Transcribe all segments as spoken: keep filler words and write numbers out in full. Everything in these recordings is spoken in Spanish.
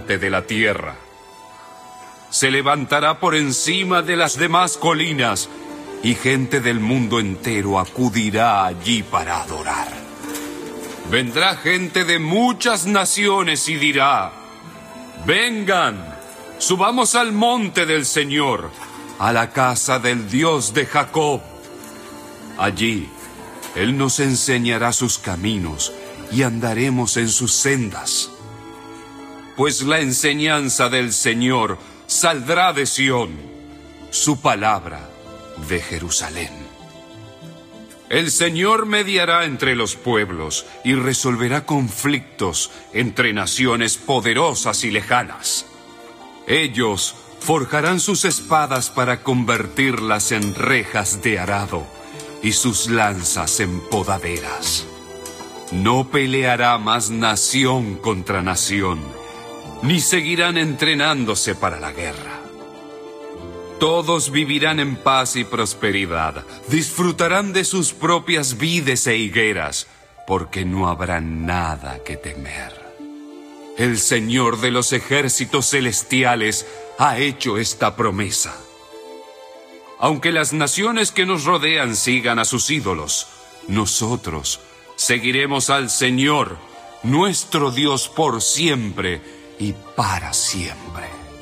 habitante de la tierra. Se levantará por encima de las demás colinas, y gente del mundo entero acudirá allí para adorar. Vendrá gente de muchas naciones y dirá: vengan, subamos al monte del Señor, a la casa del Dios de Jacob. Allí, Él nos enseñará sus caminos y andaremos en sus sendas. Pues la enseñanza del Señor saldrá de Sión, su palabra de Jerusalén. El Señor mediará entre los pueblos y resolverá conflictos entre naciones poderosas y lejanas. Ellos forjarán sus espadas para convertirlas en rejas de arado y sus lanzas en podaderas. No peleará más nación contra nación, ni seguirán entrenándose para la guerra. Todos vivirán en paz y prosperidad, disfrutarán de sus propias vides e higueras, porque no habrá nada que temer. El Señor de los ejércitos celestiales ha hecho esta promesa. Aunque las naciones que nos rodean sigan a sus ídolos, nosotros seguiremos al Señor, nuestro Dios, por siempre y para siempre.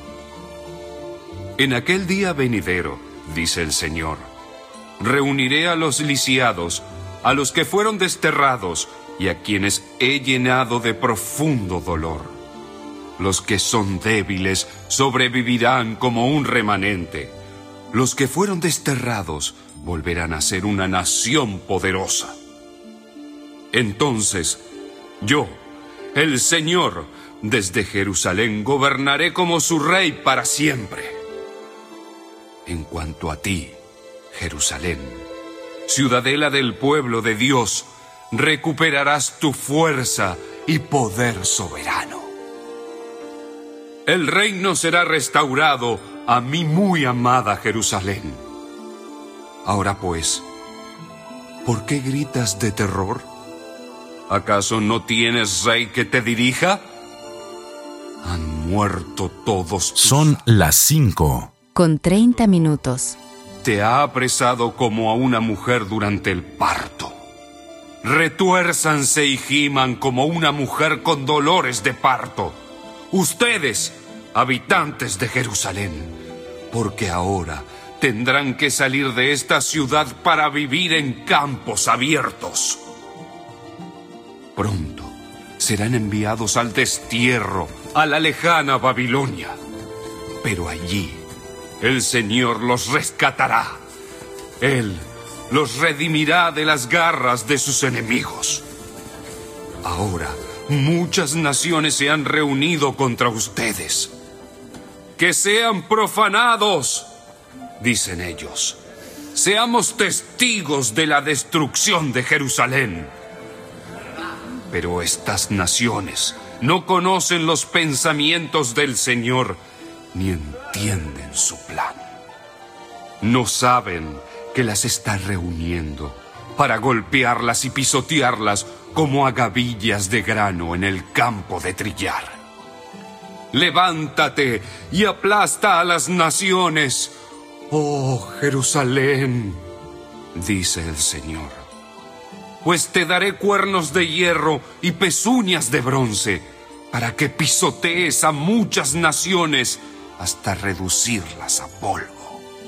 En aquel día venidero, dice el Señor, reuniré a los lisiados, a los que fueron desterrados y a quienes he llenado de profundo dolor. Los que son débiles sobrevivirán como un remanente. Los que fueron desterrados volverán a ser una nación poderosa. Entonces, yo, el Señor, desde Jerusalén gobernaré como su rey para siempre. En cuanto a ti, Jerusalén, ciudadela del pueblo de Dios, recuperarás tu fuerza y poder soberano. El reino será restaurado a mi muy amada Jerusalén. Ahora pues, ¿por qué gritas de terror? ¿Acaso no tienes rey que te dirija? Han muerto todos tus... Son las cinco. Con treinta minutos. Te ha apresado como a una mujer durante el parto. Retuérzanse y giman como una mujer con dolores de parto. Ustedes, habitantes de Jerusalén, porque ahora tendrán que salir de esta ciudad para vivir en campos abiertos. Pronto serán enviados al destierro, a la lejana Babilonia. Pero allí el Señor los rescatará. Él los redimirá de las garras de sus enemigos. Ahora muchas naciones se han reunido contra ustedes. ¡Que sean profanados!, dicen ellos. Seamos testigos de la destrucción de Jerusalén. Pero estas naciones no conocen los pensamientos del Señor, ni entienden su plan. No saben que las está reuniendo para golpearlas y pisotearlas como a gavillas de grano en el campo de trillar. Levántate y aplasta a las naciones, oh Jerusalén, dice el Señor, pues te daré cuernos de hierro y pezuñas de bronce para que pisotees a muchas naciones hasta reducirlas a polvo.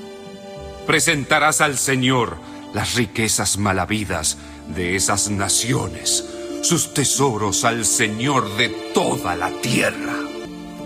Presentarás al Señor las riquezas mal habidas de esas naciones, sus tesoros al Señor de toda la tierra.